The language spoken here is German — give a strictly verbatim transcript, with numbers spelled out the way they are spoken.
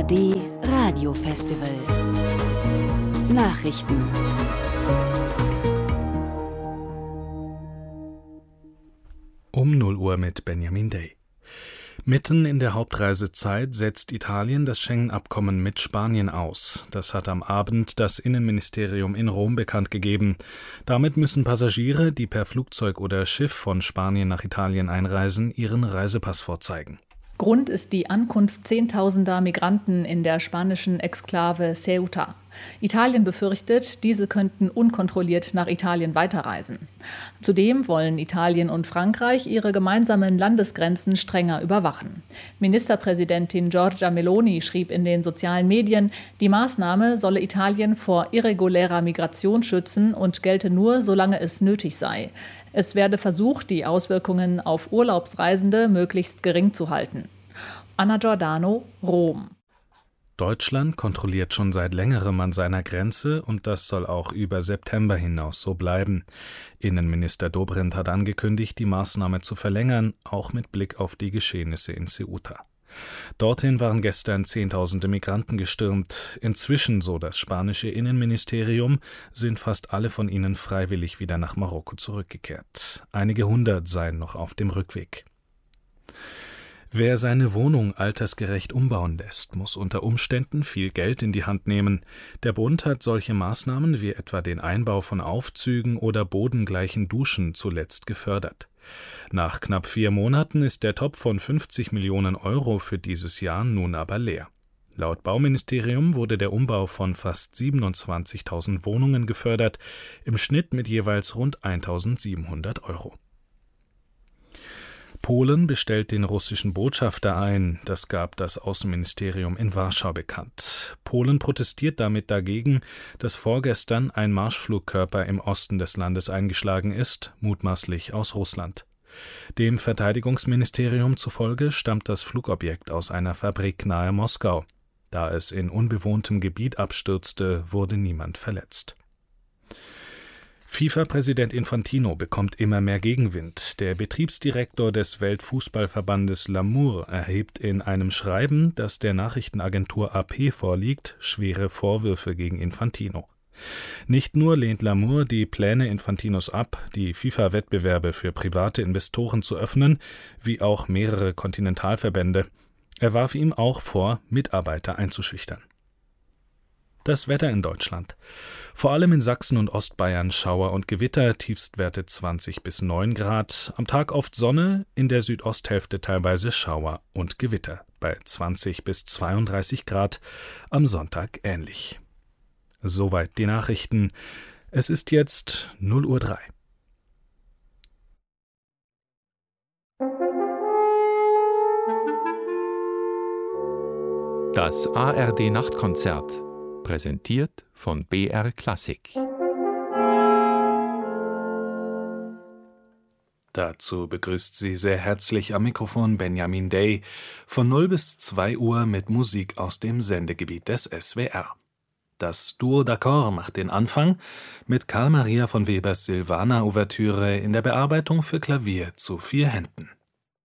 D Radio Festival Nachrichten. Um null Uhr mit Benjamin Day. Mitten in der Hauptreisezeit setzt Italien das Schengen-Abkommen mit Spanien aus. Das hat am Abend das Innenministerium in Rom bekannt gegeben. Damit müssen Passagiere, die per Flugzeug oder Schiff von Spanien nach Italien einreisen, ihren Reisepass vorzeigen. Grund ist die Ankunft zehntausender Migranten in der spanischen Exklave Ceuta. Italien befürchtet, diese könnten unkontrolliert nach Italien weiterreisen. Zudem wollen Italien und Frankreich ihre gemeinsamen Landesgrenzen strenger überwachen. Ministerpräsidentin Giorgia Meloni schrieb in den sozialen Medien, die Maßnahme solle Italien vor irregulärer Migration schützen und gelte nur, solange es nötig sei. Es werde versucht, die Auswirkungen auf Urlaubsreisende möglichst gering zu halten. Anna Giordano, Rom. Deutschland kontrolliert schon seit längerem an seiner Grenze und das soll auch über September hinaus so bleiben. Innenminister Dobrindt hat angekündigt, die Maßnahme zu verlängern, auch mit Blick auf die Geschehnisse in Ceuta. Dorthin waren gestern Zehntausende Migranten gestürmt. Inzwischen, so das spanische Innenministerium, sind fast alle von ihnen freiwillig wieder nach Marokko zurückgekehrt. Einige hundert seien noch auf dem Rückweg. Wer seine Wohnung altersgerecht umbauen lässt, muss unter Umständen viel Geld in die Hand nehmen. Der Bund hat solche Maßnahmen wie etwa den Einbau von Aufzügen oder bodengleichen Duschen zuletzt gefördert. Nach knapp vier Monaten ist der Topf von fünfzig Millionen Euro für dieses Jahr nun aber leer. Laut Bauministerium wurde der Umbau von fast siebenundzwanzigtausend Wohnungen gefördert, im Schnitt mit jeweils rund eintausendsiebenhundert Euro. Polen bestellt den russischen Botschafter ein, das gab das Außenministerium in Warschau bekannt. Polen protestiert damit dagegen, dass vorgestern ein Marschflugkörper im Osten des Landes eingeschlagen ist, mutmaßlich aus Russland. Dem Verteidigungsministerium zufolge stammt das Flugobjekt aus einer Fabrik nahe Moskau. Da es in unbewohntem Gebiet abstürzte, wurde niemand verletzt. FIFA-Präsident Infantino bekommt immer mehr Gegenwind. Der Betriebsdirektor des Weltfußballverbandes L'Amour erhebt in einem Schreiben, das der Nachrichtenagentur A P vorliegt, schwere Vorwürfe gegen Infantino. Nicht nur lehnt L'Amour die Pläne Infantinos ab, die FIFA-Wettbewerbe für private Investoren zu öffnen, wie auch mehrere Kontinentalverbände. Er warf ihm auch vor, Mitarbeiter einzuschüchtern. Das Wetter in Deutschland. Vor allem in Sachsen und Ostbayern Schauer und Gewitter, Tiefstwerte zwanzig bis neun Grad. Am Tag oft Sonne, in der Südosthälfte teilweise Schauer und Gewitter. Bei zwanzig bis zweiunddreißig Grad, am Sonntag ähnlich. Soweit die Nachrichten. Es ist jetzt null Uhr drei. Das A R D-Nachtkonzert. Präsentiert von B R Klassik. Dazu begrüßt Sie sehr herzlich am Mikrofon Benjamin Day von null bis zwei Uhr mit Musik aus dem Sendegebiet des S W R. Das Duo d'Accord macht den Anfang mit Carl Maria von Webers Silvana-Ouvertüre in der Bearbeitung für Klavier zu vier Händen.